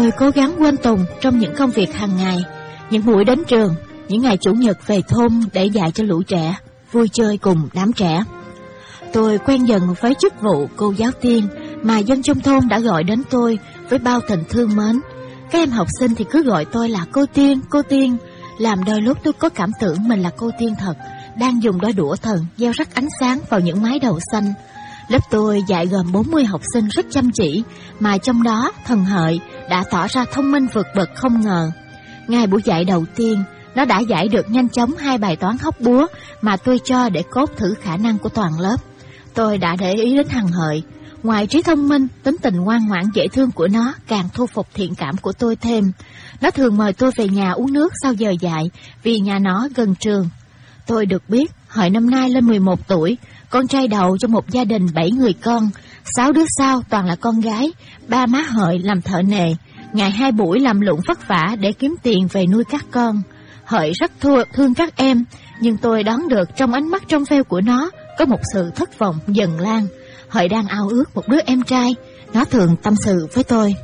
Tôi cố gắng quên Tùng trong những công việc hàng ngày, những buổi đến trường, những ngày chủ nhật về thôn để dạy cho lũ trẻ, vui chơi cùng đám trẻ. Tôi quen dần với chức vụ cô giáo tiên mà dân trong thôn đã gọi đến tôi với bao tình thương mến. Các em học sinh thì cứ gọi tôi là cô Tiên, làm đôi lúc tôi có cảm tưởng mình là cô Tiên thật, đang dùng đôi đũa thần gieo rắc ánh sáng vào những mái đầu xanh. Lớp tôi dạy gồm 40 học sinh rất chăm chỉ, mà trong đó Thần Hợi đã tỏ ra thông minh vượt bậc không ngờ. Ngay buổi dạy đầu tiên, nó đã giải được nhanh chóng 2 bài toán hóc búa mà tôi cho để cốt thử khả năng của toàn lớp. Tôi đã để ý đến Thần Hợi. Ngoài trí thông minh, tính tình ngoan ngoãn dễ thương của nó càng thu phục thiện cảm của tôi thêm. Nó thường mời tôi về nhà uống nước sau giờ dạy vì nhà nó gần trường. Tôi được biết Hợi năm nay lên 11 tuổi, con trai đầu trong một gia đình 7 người con. 6 đứa sau toàn là con gái. Ba má Hợi làm thợ nề, ngày 2 buổi làm lụng vất vả để kiếm tiền về nuôi các con. Hợi rất thương các em, nhưng tôi đoán được trong ánh mắt trong veo của nó có một sự thất vọng dần lan. Hợi đang ao ước một đứa em trai. Nó thường tâm sự với tôi: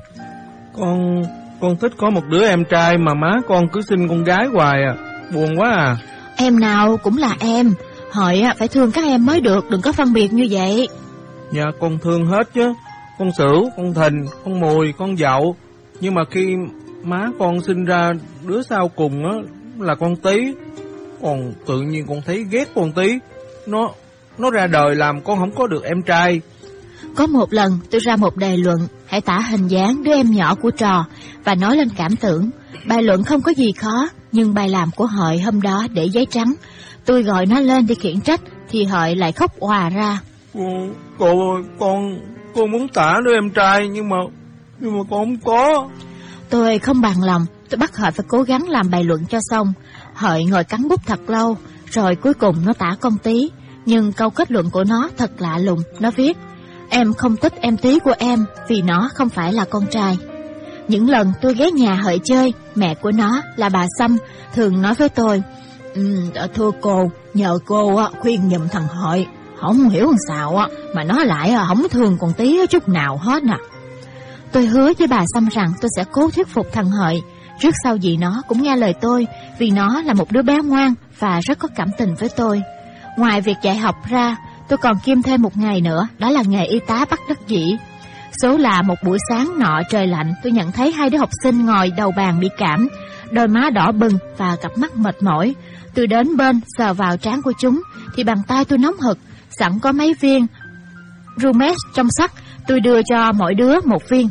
Con thích có một đứa em trai mà má con cứ sinh con gái hoài à. Buồn quá à. Em nào cũng là em. Hợi phải thương các em mới được, đừng có phân biệt như vậy. Dạ con thương hết chứ. Con Sửu, con Thìn, con Mùi, con Dậu. Nhưng mà khi má con sinh ra đứa sau cùng á là con Tí, còn tự nhiên con thấy ghét con Tí. Nó ra đời làm con không có được em trai. Có một lần tôi ra một đề luận, hãy tả hình dáng đứa em nhỏ của trò và nói lên cảm tưởng. Bài luận không có gì khó, nhưng bài làm của Hợi hôm đó để giấy trắng. Tôi gọi nó lên để khiển trách thì Hợi lại khóc òa ra: Cô ơi, con muốn tả đứa em trai nhưng mà con không có. Tôi không bằng lòng, tôi bắt Hợi phải cố gắng làm bài luận cho xong. Hợi ngồi cắn bút thật lâu, rồi cuối cùng nó tả con Tí. Nhưng câu kết luận của nó thật lạ lùng. Nó viết: em không thích em Tí của em vì nó không phải là con trai. Những lần tôi ghé nhà Hợi chơi, mẹ của nó là bà Sâm thường nói với tôi: thưa cô, nhờ cô khuyên giùm thằng Hợi. Không hiểu làm sao mà nó lại không thương con Tí chút nào hết nè. Tôi hứa với bà Sâm rằng tôi sẽ cố thuyết phục thằng Hợi. Trước sau gì nó cũng nghe lời tôi, vì nó là một đứa bé ngoan và rất có cảm tình với tôi. Ngoài việc dạy học ra, tôi còn kiêm thêm một ngày nữa, đó là nghề y tá bắt đắc dĩ. Số là một buổi sáng nọ trời lạnh, tôi nhận thấy 2 đứa học sinh ngồi đầu bàn bị cảm, đôi má đỏ bừng và cặp mắt mệt mỏi. Tôi đến bên sờ vào trán của chúng thì bàn tay tôi nóng hực, sẵn có mấy viên Rumex trong sắt, tôi đưa cho mỗi đứa một viên.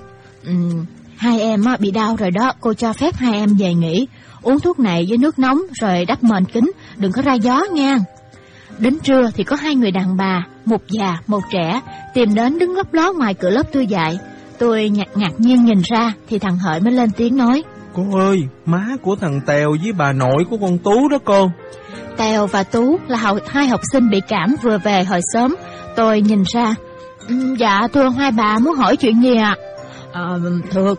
2 em bị đau rồi đó, cô cho phép 2 em về nghỉ, uống thuốc này với nước nóng rồi đắp mền kín, đừng có ra gió nha. Đến trưa thì có 2 người đàn bà, một già, một trẻ, tìm đến đứng lấp ló ngoài cửa lớp tôi dạy. Tôi ngạc nhiên nhìn ra thì thằng Hợi mới lên tiếng nói: Cô ơi, má của thằng Tèo với bà nội của con Tú đó cô. Tèo và Tú là 2 học sinh bị cảm vừa về hồi sớm. Tôi nhìn ra. Dạ thưa hai bà, muốn hỏi chuyện gì ạ? Thưa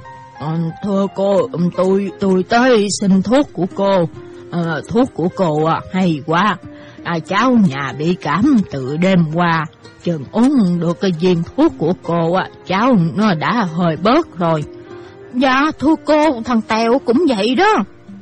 cô, tôi tới xin thuốc của cô. Thuốc của cô hay quá. Cháu nhà bị cảm từ đêm qua, chừng uống được cái viên thuốc của cô cháu nó đã hơi bớt rồi. Dạ thưa cô, thằng Tèo cũng vậy đó.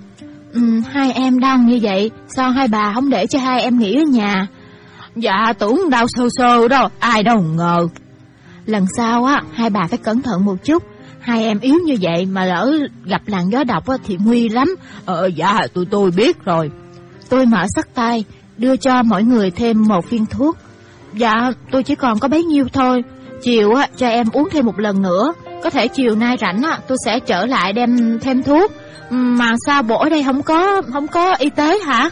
2 em đau như vậy, sao hai bà không để cho 2 em nghỉ ở nhà? Dạ tưởng đau sơ sơ đó, ai đâu ngờ. Lần sau 2 bà phải cẩn thận một chút. 2 em yếu như vậy mà lỡ gặp làn gió độc thì nguy lắm. Dạ tôi biết rồi. Tôi mở xách tay, đưa cho mỗi người thêm 1 viên thuốc. Dạ tôi chỉ còn có bấy nhiêu thôi. Chiều cho em uống thêm một lần nữa. Có thể chiều nay rảnh tôi sẽ trở lại đem thêm thuốc. Mà sao bộ ở đây không có y tế hả?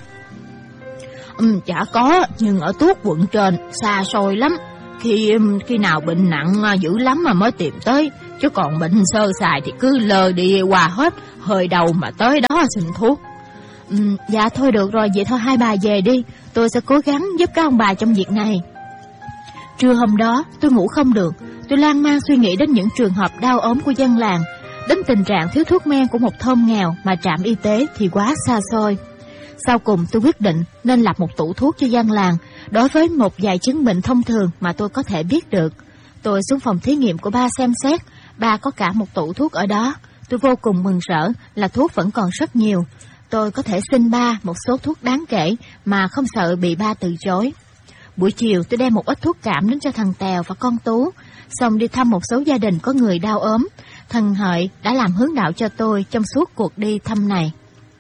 Chả có, nhưng ở Tuốt quận trên xa xôi lắm. Khi nào bệnh nặng dữ lắm mà mới tìm tới, chứ còn bệnh sơ sài thì cứ lơ đi qua hết, hơi đầu mà tới đó xin thuốc. Dạ thôi được rồi, vậy thôi hai bà về đi, tôi sẽ cố gắng giúp các ông bà trong việc này. Trưa hôm đó tôi ngủ không được, tôi lan man suy nghĩ đến những trường hợp đau ốm của dân làng, đến tình trạng thiếu thuốc men của một thôn nghèo mà trạm y tế thì quá xa xôi. Sau cùng tôi quyết định nên lập một tủ thuốc cho dân làng đối với một vài chứng bệnh thông thường mà tôi có thể biết được. Tôi xuống phòng thí nghiệm của ba xem xét, ba có cả một tủ thuốc ở đó. Tôi vô cùng mừng rỡ là thuốc vẫn còn rất nhiều. Tôi có thể xin ba một số thuốc đáng kể mà không sợ bị ba từ chối. Buổi chiều tôi đem một ít thuốc cảm đến cho thằng Tèo và con Tú, xong đi thăm một số gia đình có người đau ốm. Thằng Hợi đã làm hướng đạo cho tôi trong suốt cuộc đi thăm này.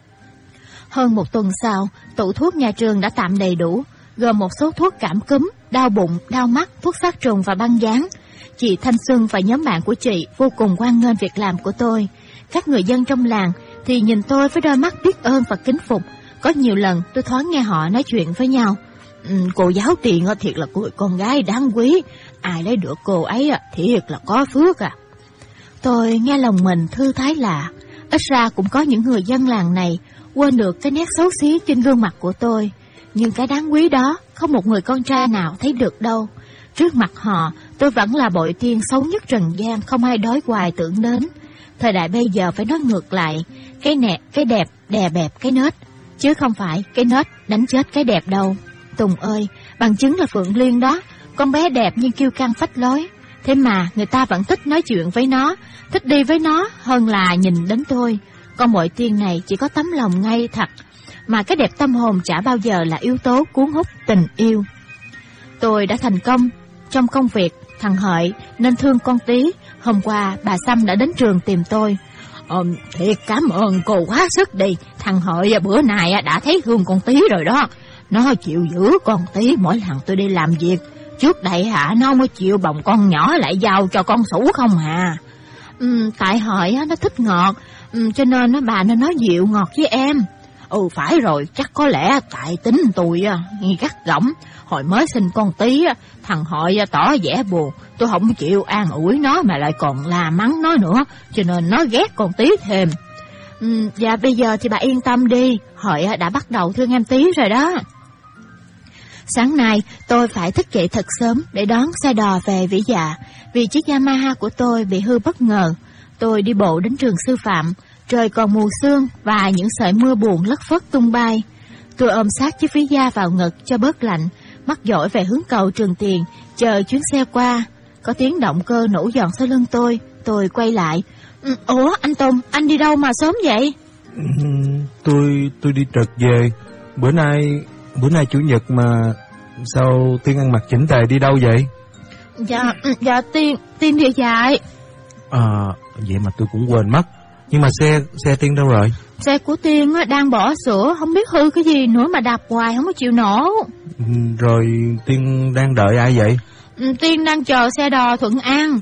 Hơn một tuần sau, tủ thuốc nhà trường đã tạm đầy đủ, gồm một số thuốc cảm cúm, đau bụng, đau mắt, thuốc sát trùng và băng dán. Chị Thanh Xuân và nhóm bạn của chị vô cùng hoan nghênh việc làm của tôi. Các người dân trong làng thì nhìn tôi với đôi mắt biết ơn và kính phục. Có nhiều lần tôi thoáng nghe họ nói chuyện với nhau. Cô giáo Tiền thiệt là cô con gái đáng quý, ai lấy được cô ấy thiệt là có phước à. Tôi nghe lòng mình thư thái lạ. Ít ra cũng có những người dân làng này quên được cái nét xấu xí trên gương mặt của tôi. Nhưng cái đáng quý đó không một người con trai nào thấy được đâu. Trước mặt họ, tôi vẫn là bội tiên xấu nhất trần gian, không ai đói hoài tưởng đến. Thời đại bây giờ phải nói ngược lại, cái đẹp đè bẹp cái nết, chứ không phải cái nết đánh chết cái đẹp đâu. Tùng ơi, bằng chứng là Phượng Liên đó, con bé đẹp nhưng kiêu căng phách lối. Thế mà người ta vẫn thích nói chuyện với nó, thích đi với nó hơn là nhìn đến tôi. Con bội tiên này chỉ có tấm lòng ngay thật, mà cái đẹp tâm hồn chả bao giờ là yếu tố cuốn hút tình yêu. Tôi đã thành công trong công việc, thằng Hợi nên thương con Tí. Hôm qua bà Sâm đã đến trường tìm tôi. Thiệt cảm ơn cô quá sức đi. Thằng Hợi bữa nay đã thấy thương con Tí rồi đó. Nó chịu giữ con Tí mỗi lần tôi đi làm việc. Trước đây nó mới chịu bồng con nhỏ lại giao cho con Sủ không à. Tại Hợi nó thích ngọt, cho nên bà nên nói dịu ngọt với em. Phải rồi, chắc có lẽ tại tính tôi gắt gỏng. Hồi mới sinh con Tí, thằng Hợi tỏ vẻ buồn. Tôi không chịu an ủi nó mà lại còn la mắng nó nữa, cho nên nó ghét con Tí thêm. Và bây giờ thì bà yên tâm đi, Hợi đã bắt đầu thương em Tí rồi đó. Sáng nay tôi phải thức dậy thật sớm để đón xe đò về Vĩ Dạ, vì chiếc Yamaha của tôi bị hư bất ngờ. Tôi đi bộ đến trường sư phạm, trời còn mù sương và những sợi mưa buồn lất phất tung bay. Tôi ôm sát chiếc ví da vào ngực cho bớt lạnh, mắt dõi về hướng cầu Trường Tiền, chờ chuyến xe qua. Có tiếng động cơ nổ giòn sau lưng tôi quay lại. Ủa anh Tùng, anh đi đâu mà sớm vậy? Tôi đi trực về. Bữa nay chủ nhật mà sao Tiên ăn mặc chỉnh tề đi đâu vậy? Dạ Tiên đi dạy. Vậy mà tôi cũng quên mất. Nhưng mà xe Tiên đâu rồi? Xe của Tiên đang bỏ sữa, không biết hư cái gì nữa mà đạp hoài không có chịu nổ. Rồi Tiên đang đợi ai vậy? Tiên đang chờ xe đò Thuận An.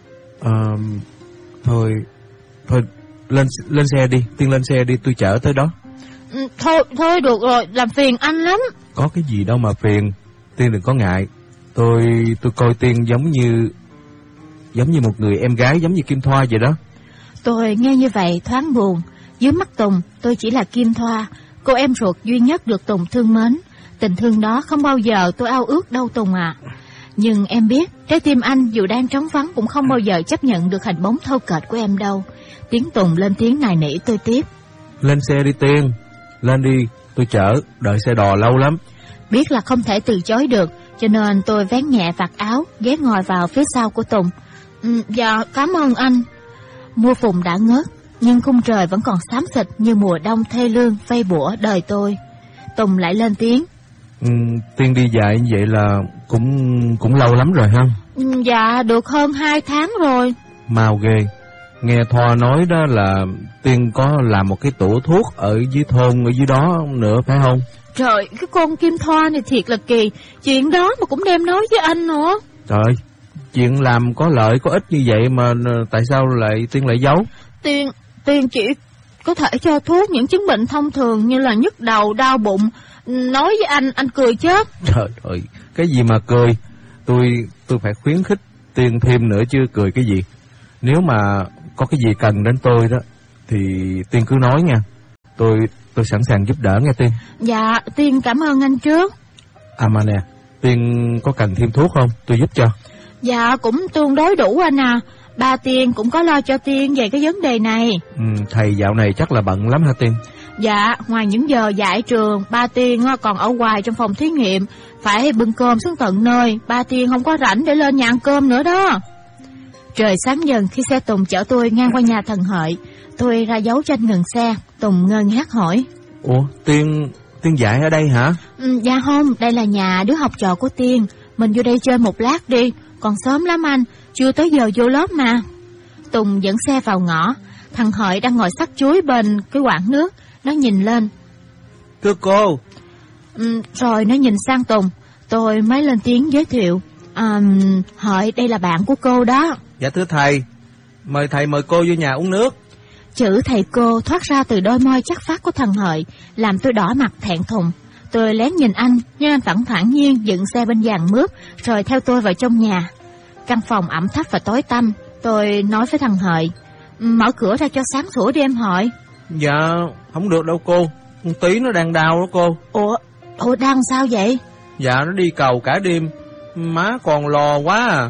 Thôi lên xe đi, Tiên lên xe đi, tôi chở tới đó. Thôi được rồi, làm phiền anh lắm. Có cái gì đâu mà phiền, Tiên đừng có ngại. Tôi coi Tiên giống như một người em gái, giống như Kim Thoa vậy đó. Tôi nghe như vậy thoáng buồn. Dưới mắt Tùng, tôi chỉ là Kim Thoa, cô em ruột duy nhất được Tùng thương mến. Tình thương đó không bao giờ tôi ao ước đâu Tùng à. Nhưng em biết, trái tim anh dù đang trống vắng cũng không bao giờ chấp nhận được hình bóng thô kệch của em đâu. Tiếng Tùng lên tiếng nài nỉ tôi tiếp. Lên xe đi Tiên, lên đi, tôi chở, đợi xe đò lâu lắm. Biết là không thể từ chối được, cho nên tôi vén nhẹ vạt áo, ghé ngồi vào phía sau của Tùng. Dạ, cảm ơn anh. Mưa phùn đã ngớt, nhưng khung trời vẫn còn xám xịt như mùa đông thê lương vây bủa đời tôi. Tùng lại lên tiếng. Tiên đi dạy như vậy là cũng lâu lắm rồi ha? Dạ, được hơn 2 tháng rồi. Mau ghê. Nghe Thoa nói đó là Tiên có làm một cái tủ thuốc ở dưới thôn, ở dưới đó nữa phải không? Trời, cái con Kim Thoa này thiệt là kỳ. Chuyện đó mà cũng đem nói với anh nữa. Trời, chuyện làm có lợi có ích như vậy mà tại sao Tiên lại giấu? Tiên chỉ có thể cho thuốc những chứng bệnh thông thường như là nhức đầu, đau bụng. Nói với anh cười chết. Trời ơi, cái gì mà cười? Tôi phải khuyến khích Tiên thêm nữa chứ cười cái gì. Nếu mà có cái gì cần đến tôi đó thì Tiên cứ nói nha. Tôi sẵn sàng giúp đỡ nghe Tiên. Dạ, Tiên cảm ơn anh trước. Mà nè, Tiên có cần thêm thuốc không? Tôi giúp cho. Dạ, cũng tương đối đủ anh à. Ba Tiên cũng có lo cho Tiên về cái vấn đề này. Thầy dạo này chắc là bận lắm hả Tiên? Dạ, ngoài những giờ dạy trường, ba Tiên còn ở ngoài trong phòng thí nghiệm, phải bưng cơm xuống tận nơi. Ba Tiên không có rảnh để lên nhà ăn cơm nữa đó. Trời sáng dần khi xe Tùng chở tôi ngang qua nhà thằng Hợi. Tôi ra dấu cho anh ngừng xe. Tùng ngơ ngác hỏi: Ủa, Tiên dạy ở đây hả? Dạ không, đây là nhà đứa học trò của Tiên. Mình vô đây chơi một lát đi, còn sớm lắm anh, chưa tới giờ vô lớp mà. Tùng dẫn xe vào ngõ. Thằng Hợi đang ngồi xắt chuối bên cái quảng nước. Nó nhìn lên: Thưa cô. Rồi nó nhìn sang Tùng. Tôi mới lên tiếng giới thiệu: Hợi, đây là bạn của cô đó. Dạ thưa thầy, mời cô vô nhà uống nước. Chữ thầy cô thoát ra từ đôi môi chắc phác của thằng Hợi, làm tôi đỏ mặt thẹn thùng. Tôi lén nhìn anh, nhưng anh vẫn thản nhiên dựng xe bên giàn mướp, rồi theo tôi vào trong nhà. Căn phòng ẩm thấp và tối tăm. Tôi nói với thằng Hợi: Mở cửa ra cho sáng sủa đi em Hợi. Dạ, không được đâu cô. Con Tí nó đang đau đó cô. Ủa đang sao vậy? Dạ, nó đi cầu cả đêm. Má còn lo quá à.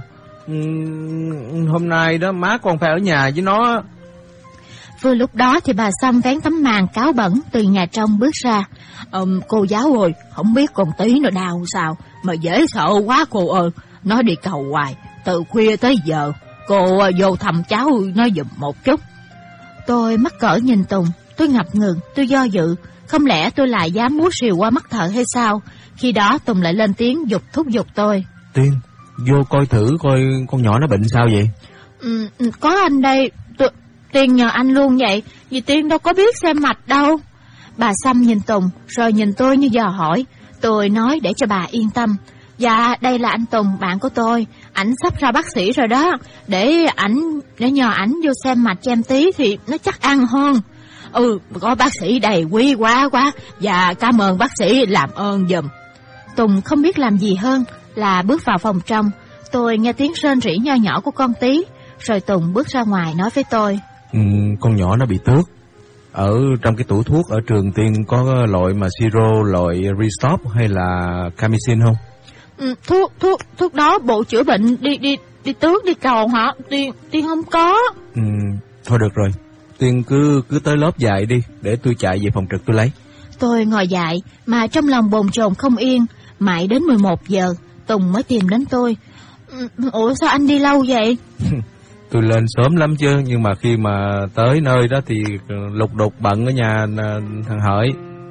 Hôm nay đó má còn phải ở nhà với nó. Vừa lúc đó thì bà Sâm vén tấm màn cáo bẩn từ nhà trong bước ra. Cô giáo ơi, không biết con Tí nó đau sao mà dễ sợ quá cô ơi. Nó đi cầu hoài, từ khuya tới giờ. Cô vô thăm cháu nó giùm một chút. Tôi mắc cỡ nhìn Tùng. Tôi ngập ngừng, tôi do dự. Không lẽ tôi lại dám múa rìu qua mắt thợ hay sao? Khi đó Tùng lại lên tiếng thúc giục tôi: Tiên, vô coi thử coi con nhỏ nó bệnh sao vậy? Có anh đây. Tiên nhờ anh luôn vậy, vì Tiên đâu có biết xem mạch đâu. Bà Sâm nhìn Tùng, rồi nhìn tôi như dò hỏi. Tôi nói để cho bà yên tâm: Dạ, đây là anh Tùng, bạn của tôi. Ảnh sắp ra bác sĩ rồi đó. Để nhờ ảnh vô xem mạch cho em Tí thì nó chắc ăn hơn. Có bác sĩ đây quý quá. Dạ, cảm ơn bác sĩ, làm ơn giùm. Tùng không biết làm gì hơn là bước vào phòng trong. Tôi nghe tiếng rên rỉ nho nhỏ của con Tí. Rồi Tùng bước ra ngoài nói với tôi: Con nhỏ nó bị tước. Ở trong cái tủ thuốc ở trường Tiên có loại mà siro, loại Restop hay là Camicin không? Thuốc đó bộ chữa bệnh đi tước đi cầu hả? Tiên không có. Thôi được rồi, Tiên cứ tới lớp dạy đi, để tôi chạy về phòng trực tôi lấy. Tôi ngồi dạy mà trong lòng bồn chồn không yên. Mãi đến 11 giờ Tùng mới tìm đến tôi. Ủa sao anh đi lâu vậy? Tôi lên sớm lắm chứ, nhưng mà khi mà tới nơi đó thì lục đục bận ở nhà thằng Hợi.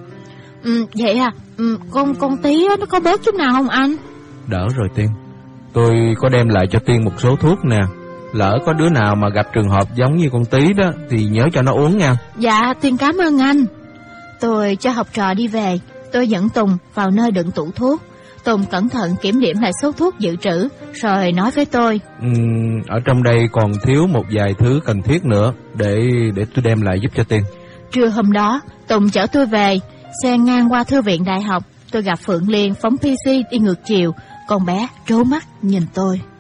Vậy à? Con Tí nó có bớt chút nào không anh? Đỡ rồi Tiên. Tôi có đem lại cho Tiên một số thuốc nè. Lỡ có đứa nào mà gặp trường hợp giống như con Tí đó thì nhớ cho nó uống nha. Dạ, Tiên cảm ơn anh. Tôi cho học trò đi về. Tôi dẫn Tùng vào nơi đựng tủ thuốc. Tùng cẩn thận kiểm điểm lại số thuốc dự trữ, rồi nói với tôi: Ở trong đây còn thiếu một vài thứ cần thiết nữa, để tôi đem lại giúp cho Tiên. Trưa hôm đó, Tùng chở tôi về. Xe ngang qua thư viện đại học. Tôi gặp Phượng Liên phóng PC đi ngược chiều. Con bé trố mắt nhìn tôi.